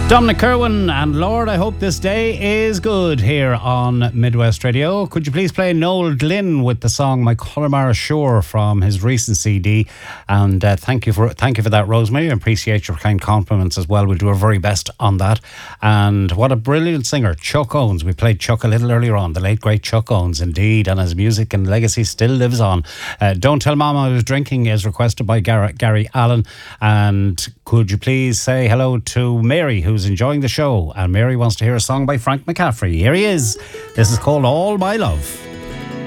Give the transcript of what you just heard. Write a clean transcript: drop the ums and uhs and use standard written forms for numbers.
Dominic Kerwin and Lord, I hope this day is good here on Midwest Radio. Could you please play Noel Glynn with the song My Connemara Shore from his recent CD? And thank you for that, Rosemary. I appreciate your kind compliments as well. We'll do our very best on that. And what a brilliant singer, Chuck Owens. We played Chuck a little earlier on, the late great Chuck Owens, indeed, and his music and legacy still lives on. Don't Tell Mama I Was Drinking is requested by Gary Allen. And could you please say hello to Mary, who's enjoying the show, and Mary wants to hear a song by Frank McCaffrey. Here he is. This is called All My Love.